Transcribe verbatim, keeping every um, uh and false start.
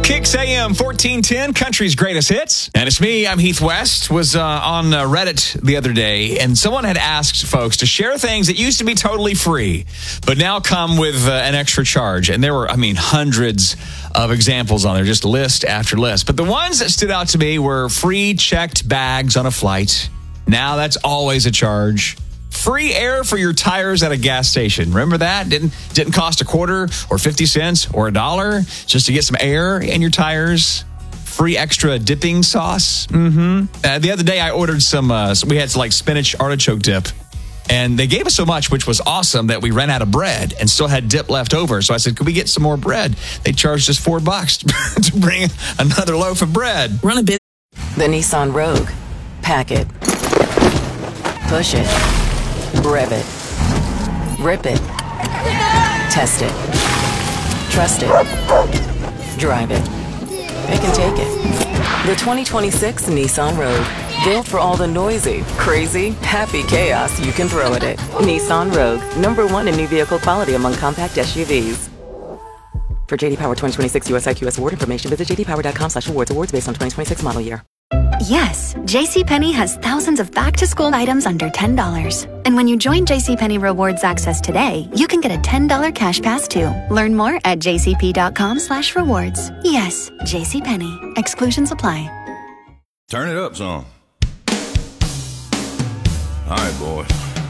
Kicks A M fourteen ten, country's greatest hits. And it's me, I'm Heath West. Was uh, on uh, Reddit the other day, and someone had asked folks to share things that used to be totally free, but now come with uh, an extra charge. And there were, I mean, hundreds of examples on there, just list after list. But the ones that stood out to me were free checked bags on a flight. Now that's always a charge. Free air for your tires at a gas station. Remember that? Didn't didn't cost a quarter or fifty cents or a dollar just to get some air in your tires. Free extra dipping sauce. Mm-hmm. Uh, the other day I ordered some, uh, we had like spinach artichoke dip. And they gave us so much, which was awesome, that we ran out of bread and still had dip left over. So I said, could we get some more bread? They charged us four bucks to bring another loaf of bread. Run a bit. The Nissan Rogue. Pack it. Push it. Rev it. Rip it. Test it. Trust it. Drive it. It can take it. The twenty twenty-six Nissan Rogue. Built for all the noisy, crazy, happy chaos you can throw at it. Nissan Rogue. Number one in new vehicle quality among compact S U Vs. For J D Power twenty twenty-six U S I Q S award information, visit j d power dot com slash awards. Awards based on twenty twenty-six model year. Yes, JCPenney has thousands of back-to-school items under ten dollars. And when you join JCPenney Rewards Access today, you can get a ten dollars cash pass too. Learn more at j c p dot com slash rewards. Yes, JCPenney. Exclusions apply. Turn it up some. All right, boys.